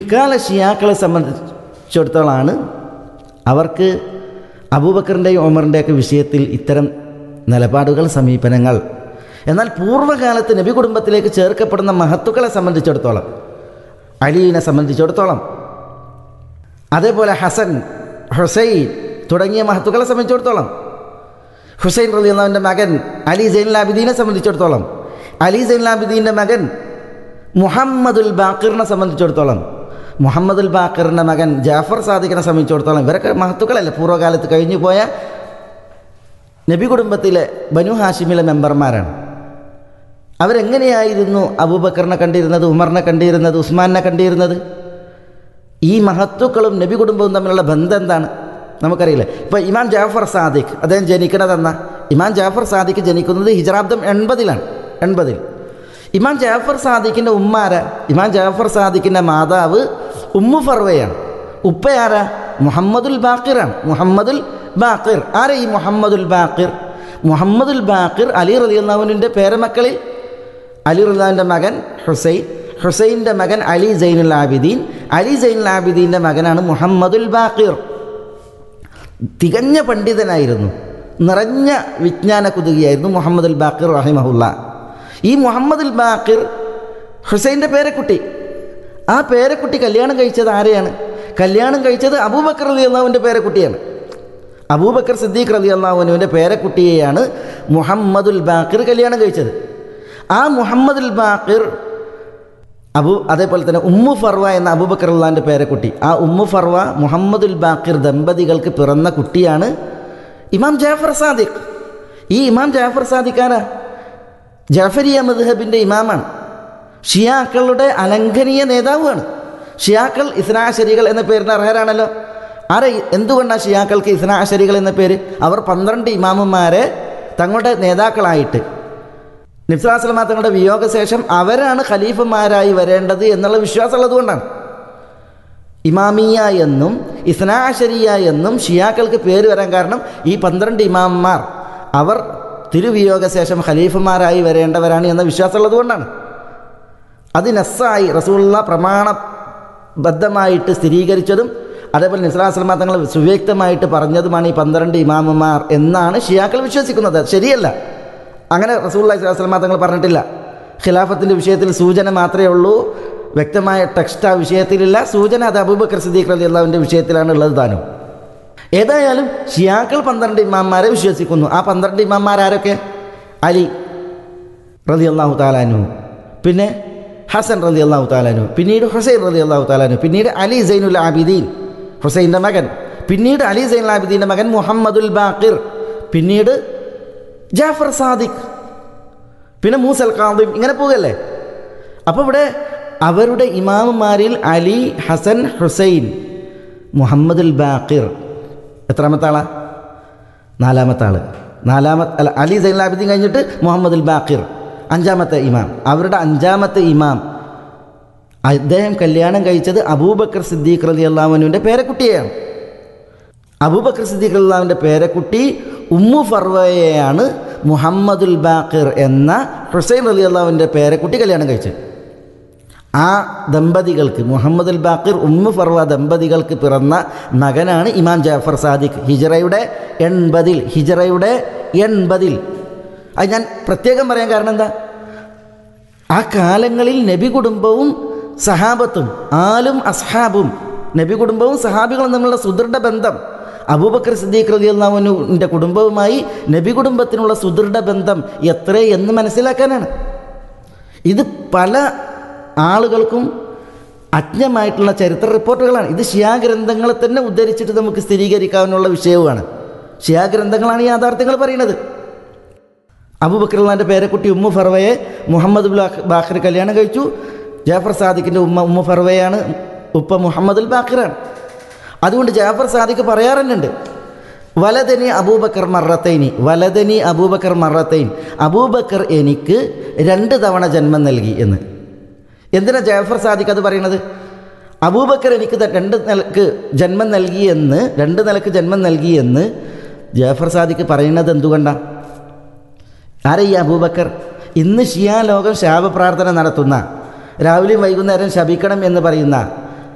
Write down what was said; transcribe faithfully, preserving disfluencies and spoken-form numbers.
പിൽക്കാല ഷിയാക്കളെ സംബന്ധിച്ചിടത്തോളമാണ് അവർക്ക് അബൂബക്കറിൻ്റെയും ഉമറിൻ്റെയൊക്കെ വിഷയത്തിൽ ഇത്തരം നിലപാടുകൾ, സമീപനങ്ങൾ. എന്നാൽ പൂർവ്വകാലത്ത് നബി കുടുംബത്തിലേക്ക് ചേർക്കപ്പെടുന്ന മഹത്തുക്കളെ സംബന്ധിച്ചിടത്തോളം, അലീനെ സംബന്ധിച്ചിടത്തോളം, അതേപോലെ ഹസൻ, ഹുസൈൻ തുടങ്ങിയ മഹത്തുക്കളെ സംബന്ധിച്ചിടത്തോളം, ഹുസൈൻ റളിയല്ലാഹുവിൻ്റെ മകൻ അലി സൈനുൽ ആബിദീനെ സംബന്ധിച്ചിടത്തോളം, അലി സൈനുൽ ആബിദീൻ്റെ മകൻ മുഹമ്മദുൽ ബാഖിറിനെ സംബന്ധിച്ചിടത്തോളം, മുഹമ്മദുൽ ബാഖിറിൻ്റെ മകൻ ജാഫർ സാദിഖിനെ സംബന്ധിച്ചിടത്തോളം, ഇവരൊക്കെ മഹത്തുക്കളല്ലേ, പൂർവ്വകാലത്ത് കഴിഞ്ഞു പോയ നബി കുടുംബത്തിലെ ബനു ഹാഷിമിലെ മെമ്പർമാരാണ്. അവരെങ്ങനെയായിരുന്നു അബൂബക്കറിനെ കണ്ടിരുന്നത്, ഉമറിനെ കണ്ടിരുന്നത്, ഉസ്മാനെ കണ്ടിരുന്നത്? ഈ മഹത്തുക്കളും നബി കുടുംബവും തമ്മിലുള്ള ബന്ധം എന്താണ് നമുക്കറിയില്ല. ഇപ്പോൾ ഇമാം ജാഫർ സാദിഖ് അദ്ദേഹം ജനിക്കണതെന്ന ഇമാം ജാഫർ സാദിഖ് ജനിക്കുന്നത് ഹിജറാബ്ദം എൺപതിലാണ്. എൺപതിൽ ഇമാം ജാഫർ സാദിഖിൻ്റെ ഉമ്മാര, ഇമാം ജാഫർ സാദിഖിൻ്റെ മാതാവ് ഉമ്മു ഫർവയാണ്. ഉപ്പയാര? മുഹമ്മദുൽ ബാഖിറാണ്. മുഹമ്മദുൽ ബാഖിർ. ആരാ ഈ മുഹമ്മദുൽ ബാഖിർ? മുഹമ്മദുൽ ബാഖിർ അലി റളിയല്ലാഹുവിൻ്റെ പേരമക്കളിൽ അലി റളിയല്ലാഹുവിൻ്റെ മകൻ ഹുസൈൻ, ഹുസൈൻ്റെ മകൻ അലി സൈനുൽ ആബിദീൻ, അലി സൈനുൽ ആബിദീൻ്റെ മകനാണ് മുഹമ്മദുൽ ബാഖിർ. തികഞ്ഞ പണ്ഡിതനായിരുന്നു, നിറഞ്ഞ വിജ്ഞാന കുതുകിയായിരുന്നു മുഹമ്മദുൽ ബാഖിർ റഹിമഹുല്ല. ഈ മുഹമ്മദുൽ ബാഖിർ ഹുസൈൻ്റെ പേരക്കുട്ടി. ആ പേരക്കുട്ടി കല്യാണം കഴിച്ചത് ആരെയാണ്? കല്യാണം കഴിച്ചത് അബൂബക്കർ റളിയല്ലാഹുവിൻ്റെ പേരക്കുട്ടിയാണ്. അബൂബക്കർ സിദ്ദീഖ് റളിയല്ലാഹുവിൻ്റെ പേരക്കുട്ടിയെയാണ് മുഹമ്മദുൽ ബാഖിർ കല്യാണം കഴിച്ചത്. ആ മുഹമ്മദുൽ ബാഖിർ അബു അതേപോലെ തന്നെ ഉമ്മു ഫർവ എന്ന അബൂബക്കർ റളിയല്ലാഹുവിൻ്റെ പേരക്കുട്ടി. ആ ഉമ്മു ഫർവ മുഹമ്മദുൽ ബാഖിർ ദമ്പതികൾക്ക് പിറന്ന കുട്ടിയാണ് ഇമാം ജാഫർ സാദിഖ്. ഈ ഇമാം ജാഫർ സാദിഖാണ് ജാഫരിയ മദ്ഹബിൻ്റെ ഇമാമാണ്. ഷിയാക്കളുടെ അലംഘനീയ നേതാവുമാണ്. ഷിയാക്കൾ ഇസ്നാഅശരികൾ എന്ന പേരിന് അർഹരാണല്ലോ. ആരെ എന്തുകൊണ്ടാണ് ഷിയാക്കൾക്ക് ഇസ്നാഅശരികൾ എന്ന പേര്? അവർ പന്ത്രണ്ട് ഇമാമുമാരെ തങ്ങളുടെ നേതാക്കളായിട്ട് നബി സല്ലല്ലാഹു അലൈഹി വസല്ലം തങ്ങളുടെ വിയോഗശേഷം അവരാണ് ഖലീഫമാരായി വരേണ്ടത് എന്നുള്ള വിശ്വാസമുള്ളത് കൊണ്ടാണ്. ഇമാമിയ എന്നും ഇസ്നാഅശരിയ എന്നും ഷിയാക്കൾക്ക് പേര് വരാൻ കാരണം ഈ പന്ത്രണ്ട് ഇമാമന്മാർ അവർ തിരുവിയോഗശേഷം ഖലീഫമാരായി വരേണ്ടവരാണ് എന്ന വിശ്വാസമുള്ളത് കൊണ്ടാണ്. അത് നസ്സായി റസൂലുള്ളാഹി പ്രമാണബദ്ധമായിട്ട് സ്ഥിരീകരിച്ചതും അതേപോലെ നബി സല്ലല്ലാഹു അലൈഹി വസല്ലം തങ്ങൾ സുവ്യക്തമായിട്ട് പറഞ്ഞതുമാണ് ഈ പന്ത്രണ്ട് ഇമാമുമാർ എന്നാണ് ഷിയാക്കൾ വിശ്വസിക്കുന്നത്. ശരിയല്ല, അങ്ങനെ റസൂലുള്ളാഹി സ്വല്ലല്ലാഹു അലൈഹി വസല്ലം തങ്ങൾ പറഞ്ഞിട്ടില്ല. ഖിലാഫത്തിൻ്റെ വിഷയത്തിൽ സൂചന മാത്രമേ ഉള്ളൂ, വ്യക്തമായ ടെക്സ്റ്റ് ആ വിഷയത്തിലില്ല. സൂചന അത് അബൂബക്കർ സിദ്ദീഖ് റളിയല്ലാഹുവിൻ്റെ വിഷയത്തിലാണ് ഉള്ളത് താനും. ഏതായാലും ഷിയാക്കൾ പന്ത്രണ്ട് ഇമാംമാരെ വിശ്വസിക്കുന്നു. ആ പന്ത്രണ്ട് ഇമാംമാരൊക്കെ? അലി റളിയല്ലാഹു തആല അൻഹു, പിന്നെ ഹസൻ റളിയല്ലാഹു തആല അൻഹു, പിന്നീട് ഹുസൈൻ റളിയല്ലാഹു തആല അൻഹു, പിന്നീട് അലി സൈനുൽ ആബിദീൻ ഹുസൈൻ്റെ മകൻ, പിന്നീട് അലി സൈനുൽ ആബിദീൻ്റെ മകൻ മുഹമ്മദുൽ ബാഖിർ, പിന്നീട് ജാഫർ സാദിഖ്, പിന്നെ മൂസൽ കാദിം, ഇങ്ങനെ പോകല്ലേ. അപ്പോൾ ഇവിടെ അവരുടെ ഇമാമുമാരിൽ അലി, ഹസൻ, ഹുസൈൻ, മുഹമ്മദുൽ ബാഖിർ എത്രാമത്തെ ആളാ? നാലാമത്തെ ആള്. നാലാമത്തെ അല്ല, അലി സൈനുൽ ആബിദീൻ കഴിഞ്ഞിട്ട് മുഹമ്മദുൽ ബാഖിർ അഞ്ചാമത്തെ ഇമാം. അവരുടെ അഞ്ചാമത്തെ ഇമാം അദ്ദേഹം കല്യാണം കഴിച്ചത് അബൂബക്കർ സിദ്ദീഖ് റളിയല്ലാഹു അൻഹുവിൻ്റെ പേരക്കുട്ടിയെയാണ്. അബൂബക്കർ സിദ്ദീഖ് റളിയല്ലാഹുവിൻ്റെ പേരക്കുട്ടി ഉമ്മു ഫർവയെയാണ് മുഹമ്മദുൽ ബാഖിർ എന്ന ഹുസൈൻ റളിയല്ലാഹുവിൻ്റെ പേരക്കുട്ടി കല്യാണം കഴിച്ചത്. ആ ദമ്പതികൾക്ക്, മുഹമ്മദുൽ ബാഖിർ ഉമ്മു ഫർവ ദമ്പതികൾക്ക് പിറന്ന മകനാണ് ഇമാം ജാഫർ സാദിഖ്. ഹിജറയുടെ എൺപതിൽ ഹിജറയുടെ എൺപതിൽ അത് ഞാൻ പ്രത്യേകം പറയാൻ കാരണം എന്താ? ആ കാലങ്ങളിൽ നബി കുടുംബവും സഹാബത്തും, ആലും അസ്ഹാബും, നബി കുടുംബവും സഹാബികളും തമ്മിലുള്ള സുദൃഢ ബന്ധം, അബൂബക്കർ സിദ്ദീഖ് റളിയല്ലാഹു അൻഹുവിൻ്റെ കുടുംബവുമായി നബി കുടുംബത്തിനുള്ള സുദൃഢ ബന്ധം എത്ര എന്ന് മനസ്സിലാക്കാനാണ്. ഇത് പല ആളുകൾക്കും അജ്ഞമായിട്ടുള്ള ചരിത്ര റിപ്പോർട്ടുകളാണ്. ഇത് ഷിയാ ഗ്രന്ഥങ്ങളെ തന്നെ ഉദ്ധരിച്ചിട്ട് നമുക്ക് സ്ഥിരീകരിക്കാവുന്ന വിഷയവുമാണ്. ഷിയാ ഗ്രന്ഥങ്ങളാണ് ഈ യാഥാർത്ഥ്യങ്ങൾ പറയുന്നത്. അബൂബക്കർ റളിയല്ലാഹുവിൻ്റെ പേരക്കുട്ടി ഉമ്മു ഫർവയെ മുഹമ്മദ് ബാഖിർ കല്യാണം കഴിച്ചു. ജാഫർ സാദിഖിൻ്റെ ഉമ്മ ഉമ്മു ഫർവയാണ്, ഉപ്പ മുഹമ്മദുൽ ബാഖിറാണ്. അതുകൊണ്ട് ജാഫർ സാദിഖ് പറയാറുണ്ട്, വലദനി അബൂബക്കർ മറത്തൈനി, വലദനി അബൂബക്കർ മറത്തൈൻ, അബൂബക്കർ എനിക്ക് രണ്ട് തവണ ജന്മം നൽകി എന്ന്. എന്തിനാ ജാഫർ സാദിഖ് അത് പറയുന്നത്? അബൂബക്കർ എനിക്ക് രണ്ട് നിലക്ക് ജന്മം നൽകിയെന്ന് രണ്ട് നിലക്ക് ജന്മം നൽകിയെന്ന് ജാഫർ സാദിഖ് പറയുന്നത് എന്തുകൊണ്ടാണ്? ആരാ ഈ അബൂബക്കർ? ഇന്ന് ഷിയാ ലോകം ശാപപ്രാർത്ഥന നടത്തുന്ന, രാവിലെയും വൈകുന്നേരം ശപിക്കണം എന്ന് പറയുന്ന